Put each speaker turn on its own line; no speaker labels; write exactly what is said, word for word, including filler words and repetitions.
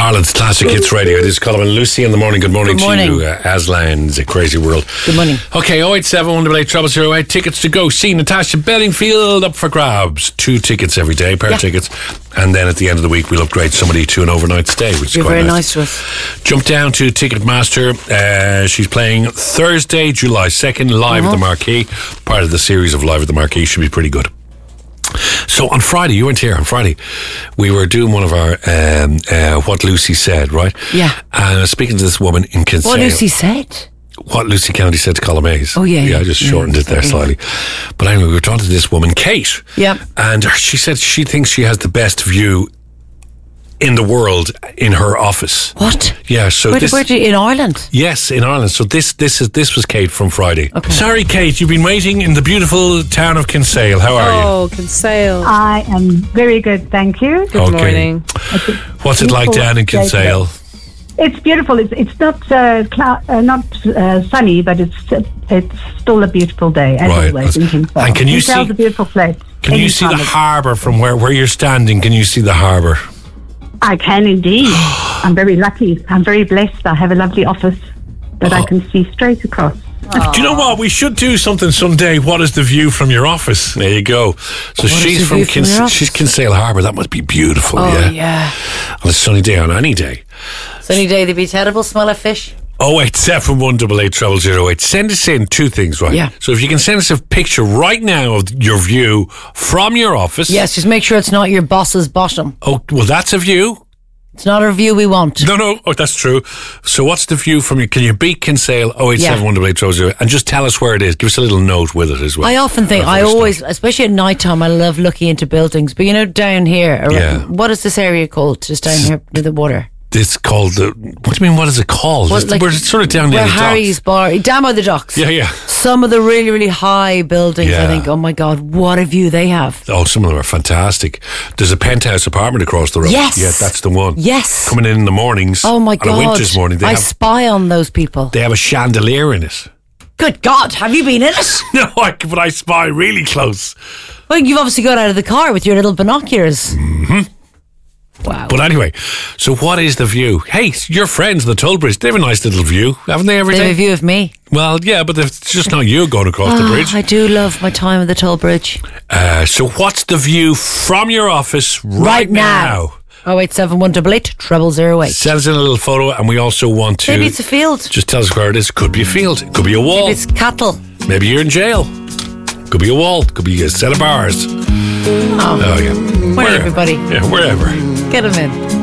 Ireland's Classic Hits Radio. It is Colin and Lucy in the morning. Good morning,
Good morning.
to you, uh, Aslan's A Crazy World.
Good morning.
Okay, oh eight seven, one eight eight, zero zero eight. Tickets to go see Natasha Bedingfield up for grabs. Two tickets every day, pair
Yeah.
of tickets. And then at the end of the week, we'll upgrade somebody to an overnight stay, which is
You're
quite
very
nice.
nice to us.
Jump down to Ticketmaster. Uh, she's playing Thursday, July second, live
Uh-huh.
at the Marquee. Part of the series of Live at the Marquee. Should be pretty good. So on Friday, you weren't here on Friday, we were doing one of our um, uh, What Lucy Said, right?
Yeah.
And I was speaking to this woman in Kinsale.
What Lucy said.
What Lucy Kennedy said to Colin Mays.
Oh, yeah,
Yeah,
yeah.
I just
Yeah,
shortened it there
yeah.
slightly. But anyway, we were talking to this woman, Kate.
Yep.
And she said she thinks she has the best view in the world in her office.
What?
Yeah, so
Where,
this...
where do you, in Ireland?
Yes, in Ireland. So this this is this was Kate from Friday.
Okay.
Sorry, Kate, you've been waiting in the beautiful town of Kinsale. How are you?
Oh, Kinsale.
I am very good, thank you.
Good
Okay.
morning.
What's it like down in Kinsale?
It's beautiful. It's it's not uh, clou- uh, not uh, sunny, but it's it's still a beautiful day as
Right.
always in Kinsale.
And can you
Kinsale's
see-
a beautiful place.
Can you
Any
see
time
the
of-
harbour from where, where you're standing? Can you see the harbour?
I can indeed. I'm very lucky. I'm very blessed. I have a lovely office that
Oh.
I can see straight across.
Do you know what? We should do something someday. What is the view from your office? There you go. So
is
she's
the
from
view from your
Kins-
office?
she's Kinsale Harbour. That must be beautiful.
Oh,
yeah.
yeah.
On a sunny day, on any day.
Sunny day, they'd be terrible smell of fish.
Oh eight seven one eight eight zero zero eight. Send us in two things, right?
Yeah.
So if you can send us a picture right now of your view from your office.
Yes, just make sure it's not your boss's bottom.
Oh, well, that's a view.
It's not a view we want.
No, no. Oh, that's true. So what's the view from you? Can you beat Kinsale oh eight seven one eight eight zero zero eight and just tell us where it is? Give us a little note with it as well.
I often think,
Our
I
voice
always,
note.
especially at night time, I love looking into buildings. But you know, down here, around,
Yeah.
what is this area called? Just down here near the water.
It's called the. What do you mean? What is it called?
What,
It's-
like,
we're sort of down near
where
the docks.
Harry's bar, down by the docks.
Yeah, yeah.
Some of the really, really high buildings,
Yeah.
I think, oh my God, what a view they have.
Oh, some of them are fantastic. There's a penthouse apartment across the road.
Yes.
Yeah, that's the one.
Yes.
Coming in in the mornings.
Oh my
On
God.
a winter's morning, they
I
have
spy on those people.
they have a chandelier in it.
Good God, have you been in it?
No, I, but I spy really close.
Well, you've obviously got out of the car with your little binoculars. Mm-hmm. Wow.
But anyway, so what is the view? Hey, your friends, the Tollbridge, they have a nice little view, haven't they, every
They have
day?
a view of me.
Well, yeah, but it's just not you going across the
Ah,
bridge.
I do love my time at the toll bridge.
Uh, so what's the view from your office right,
Right now. Oh eight seven one eight eight treble zero eight.
Send us in a little photo, and we also want to...
Maybe it's a field.
Just tell us where it is. Could be a field. It could be a wall.
Maybe it's cattle.
Maybe you're in jail. Could be a wall. Could be a set of bars.
Oh,
Oh, yeah.
where
Wherever.
everybody.
Yeah, wherever.
Get them in.